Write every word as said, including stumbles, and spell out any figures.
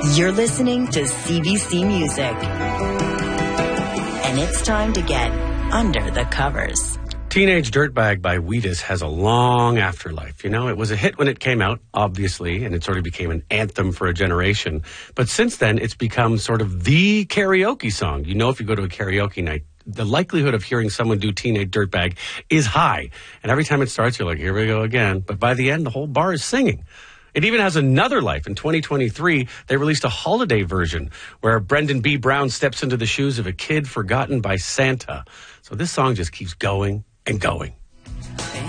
You're listening to C B C Music. And it's time to get under the covers. Teenage Dirtbag by Wheatus has a long afterlife. You know, it was a hit when it came out, obviously, and it sort of became an anthem for a generation. But since then, it's become sort of the karaoke song. You know, if you go to a karaoke night, the likelihood of hearing someone do Teenage Dirtbag is high. And every time it starts, you're like, here we go again. But by the end, the whole bar is singing. It even has another life. In twenty twenty-three, they released a holiday version where Brendan B. Brown steps into the shoes of a kid forgotten by Santa. So this song just keeps going and going.